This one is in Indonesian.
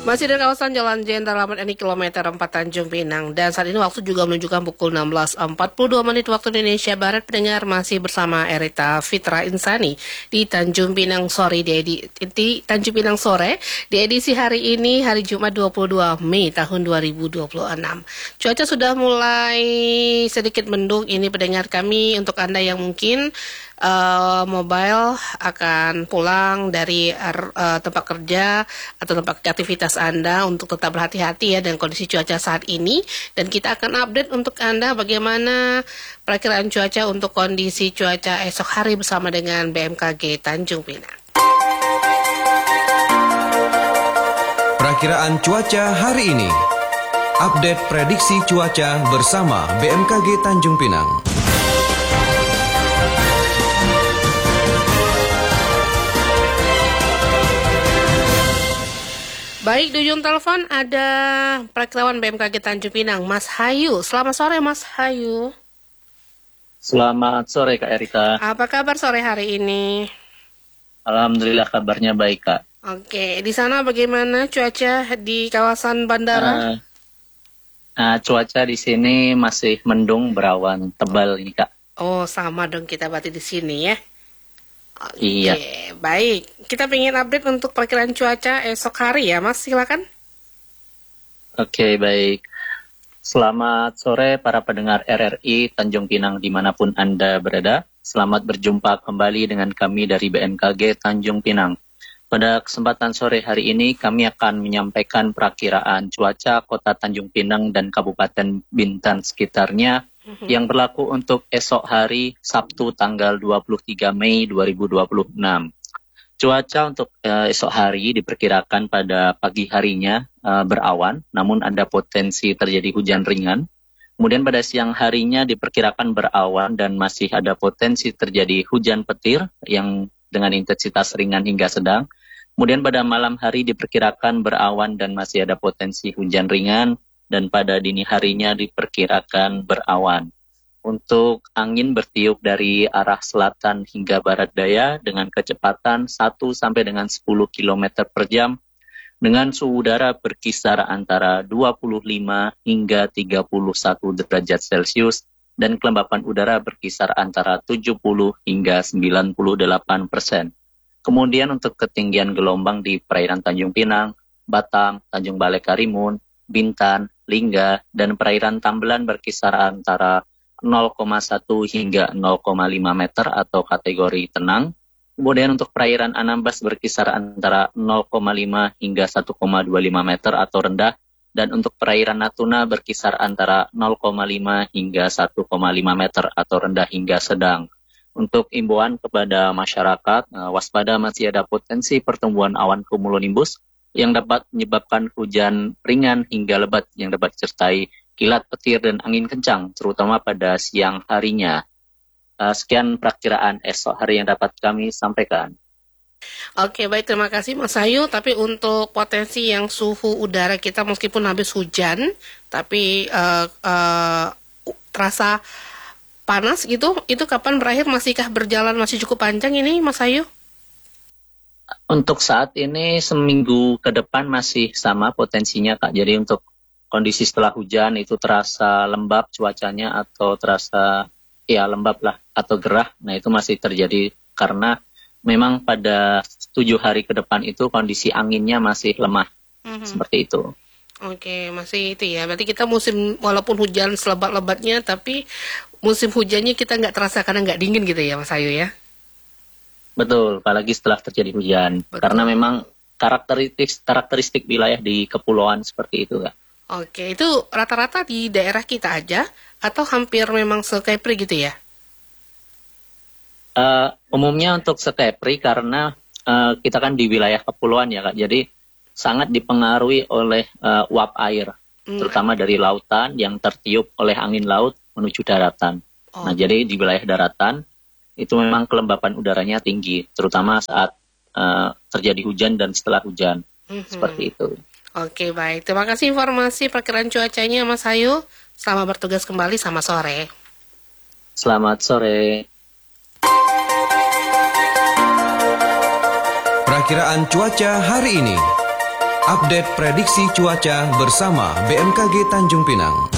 Masih dari kawasan Jalan Jenderal Ahmad Yani kilometer 4 Tanjung Pinang. Dan saat ini waktu juga menunjukkan pukul 16.42 menit waktu Indonesia Barat. Pendengar masih bersama Erita Fitra Insani di Tanjung Pinang sore di Tanjung Pinang sore di edisi hari ini, hari Jumat 22 Mei tahun 2026. Cuaca sudah mulai sedikit mendung ini pendengar kami. Untuk Anda yang mungkin mobile akan pulang dari tempat kerja atau tempat aktivitas Anda, untuk tetap berhati-hati ya dengan kondisi cuaca saat ini. Dan kita akan update untuk Anda bagaimana perakiraan cuaca untuk kondisi cuaca esok hari bersama dengan BMKG Tanjung Pinang. Perakiraan cuaca hari ini. Update prediksi cuaca bersama BMKG Tanjung Pinang. Baik, di ujung telepon ada perakirawan BMKG Tanjung Pinang, Mas Hayu. Selamat sore, Mas Hayu. Selamat sore, Kak Erika. Apa kabar sore hari ini? Alhamdulillah kabarnya baik, Kak. Oke, di sana bagaimana cuaca di kawasan bandara? Cuaca di sini masih mendung berawan tebal ini, Kak. Oh, sama dong kita berarti di sini ya. Oke, Iya. baik. Kita ingin update untuk perkiraan cuaca esok hari ya, Mas. Silakan. Oke, baik. Selamat sore para pendengar RRI Tanjung Pinang dimanapun Anda berada. Selamat berjumpa kembali dengan kami dari BMKG Tanjung Pinang. Pada kesempatan sore hari ini kami akan menyampaikan perakiraan cuaca Kota Tanjung Pinang dan Kabupaten Bintan sekitarnya yang berlaku untuk esok hari Sabtu tanggal 23 Mei 2026. Cuaca untuk esok hari diperkirakan pada pagi harinya berawan, namun ada potensi terjadi hujan ringan. Kemudian pada siang harinya diperkirakan berawan dan masih ada potensi terjadi hujan petir yang dengan intensitas ringan hingga sedang. Kemudian pada malam hari diperkirakan berawan dan masih ada potensi hujan ringan, dan pada dini harinya diperkirakan berawan. Untuk angin bertiup dari arah selatan hingga barat daya dengan kecepatan 1 sampai dengan 10 km per jam, dengan suhu udara berkisar antara 25 hingga 31 derajat Celcius, dan kelembapan udara berkisar antara 70 hingga 98%. Kemudian untuk ketinggian gelombang di perairan Tanjung Pinang, Batam, Tanjung Balai Karimun, Bintan, Lingga, dan perairan Tambelan berkisar antara 0,1 hingga 0,5 meter atau kategori tenang. Kemudian untuk perairan Anambas berkisar antara 0,5 hingga 1,25 meter atau rendah. Dan untuk perairan Natuna berkisar antara 0,5 hingga 1,5 meter atau rendah hingga sedang. Untuk imbauan kepada masyarakat, waspada masih ada potensi pertumbuhan awan cumulonimbus yang dapat menyebabkan hujan ringan hingga lebat yang dapat disertai kilat petir dan angin kencang, terutama pada siang harinya. Sekian perakiraan esok hari yang dapat kami sampaikan. Oke, baik, terima kasih Mas Ayu. Tapi untuk potensi yang suhu udara kita meskipun habis hujan, tapi terasa panas gitu, itu kapan berakhir? Masihkah berjalan masih cukup panjang ini Mas Ayu? Untuk saat ini seminggu ke depan masih sama potensinya, Kak. Jadi untuk kondisi setelah hujan itu terasa lembab cuacanya atau terasa lembab lah atau gerah. Nah itu masih terjadi karena memang pada 7 hari ke depan itu kondisi anginnya masih lemah. Seperti itu. Oke, masih itu ya. Berarti kita musim, walaupun hujan selebat-lebatnya, tapi musim hujannya kita nggak terasa karena nggak dingin gitu ya Mas Ayu ya? Betul, apalagi setelah terjadi hujan. Betul. Karena memang karakteristik wilayah di kepulauan seperti itu, Kak. Oke, itu rata-rata di daerah kita aja atau hampir memang se-Kepri gitu ya? Umumnya untuk se-Kepri karena kita kan di wilayah kepulauan ya, Kak. Jadi sangat dipengaruhi oleh uap air, terutama dari lautan yang tertiup oleh angin laut menuju daratan. Nah, jadi di wilayah daratan itu memang kelembapan udaranya tinggi, terutama saat terjadi hujan dan setelah hujan. Seperti itu. Oke, baik. Terima kasih informasi perkiraan cuacanya Mas Ayu. Selamat bertugas kembali, sama sore. Selamat sore. Perakiraan cuaca hari ini. Update prediksi cuaca bersama BMKG Tanjung Pinang.